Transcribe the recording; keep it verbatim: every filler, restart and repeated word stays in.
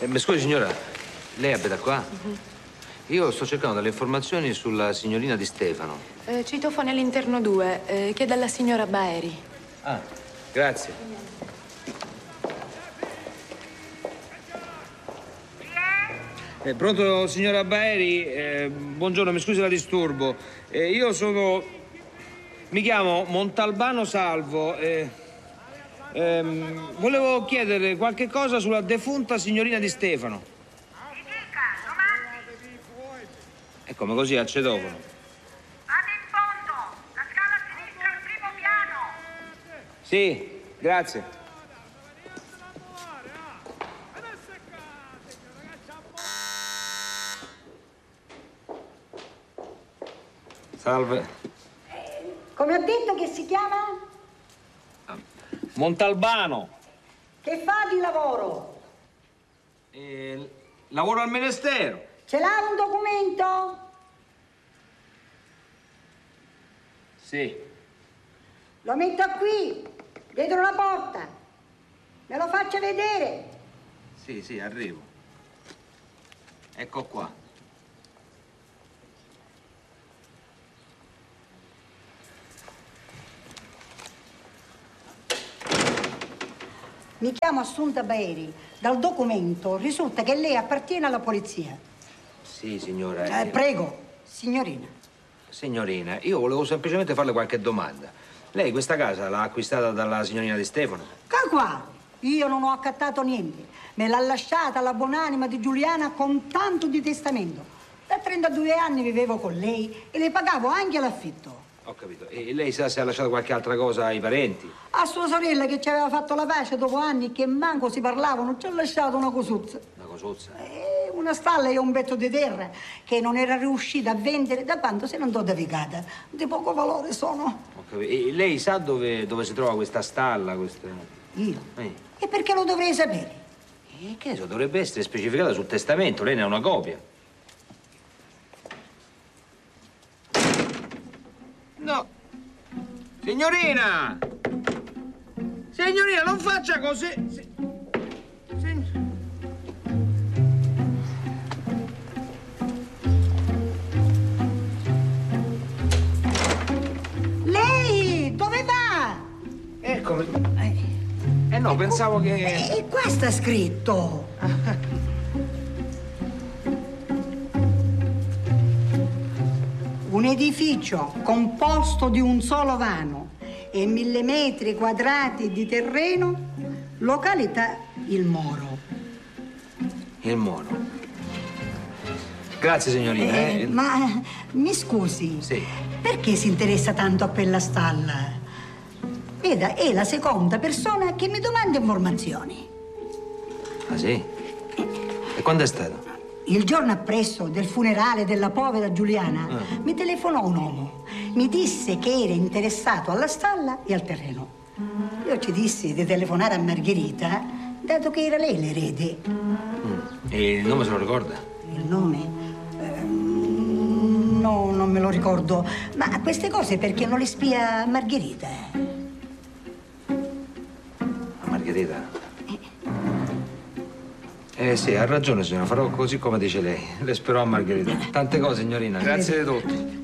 Eh, mi scusi, signora, lei abita qua? Uh-huh. Io sto cercando delle informazioni sulla signorina Di Stefano. Eh, citofono all'interno due, eh, chiede alla signora Baeri. Ah, grazie. Eh, pronto, signora Baeri? Eh, buongiorno, mi scusi la disturbo. Eh, io sono... mi chiamo Montalbano Salvo. Eh, ehm, volevo chiedere qualche cosa sulla defunta signorina Di Stefano. E come così al citofono? Vado in fondo, la scala a sinistra al primo piano. Sì, grazie. Salve. Eh, come ho detto che si chiama? Montalbano. Che fa di lavoro? Eh, lavoro al Ministero. Ce l'ha un documento? Sì. Lo metto qui, dietro la porta. Me lo faccia vedere. Sì, sì, arrivo. Ecco qua. Mi chiamo Assunta Baeri. Dal documento risulta che lei appartiene alla polizia. Sì, signora. Eh, prego, signorina. Signorina, io volevo semplicemente farle qualche domanda. Lei questa casa l'ha acquistata dalla signorina Di Stefano? Che qua? Io non ho accattato niente. Me l'ha lasciata la buonanima di Giuliana con tanto di testamento. Da trentadue anni vivevo con lei e le pagavo anche l'affitto. Ho capito. E lei sa se ha lasciato qualche altra cosa ai parenti? A sua sorella che ci aveva fatto la pace dopo anni che manco si parlavano, ci ha lasciato una cosuzza. Una cosuzza? Eh, una stalla e un pezzo di terra che non era riuscita a vendere da quando se ne andò da Vicata. Di poco valore sono. Ho capito. E lei sa dove, dove si trova questa stalla? Questa... Io? Eh. E perché lo dovrei sapere? E che ne so, dovrebbe essere specificata sul testamento. Lei ne ha una copia. No. Signorina! Signorina, non faccia così! Si... Sign... Lei, dove va? Eccomi. Eh, Eh no, pensavo che... eh, e qua sta scritto. Un edificio composto di un solo vano e mille metri quadrati di terreno, località Il Moro. Il Moro. Grazie, signorina. Eh, Eh, ma mi scusi, Sì. perché si interessa tanto a quella stalla? Veda, è la seconda persona che mi domanda informazioni. Ah, sì? E quando è stato? Il giorno appresso del funerale della povera Giuliana Ah. mi telefonò un uomo. Mi disse che era interessato alla stalla e al terreno. Io ci dissi di telefonare a Margherita, dato che era lei l'erede. Mm. E il nome se lo ricorda? Il nome? Ehm, no, non me lo ricordo. Ma queste cose perché non le spia Margherita? Margherita? Eh sì, ha ragione, signora. Farò così come dice lei. Le spero a Margherita. Tante cose, signorina. Grazie di tutto.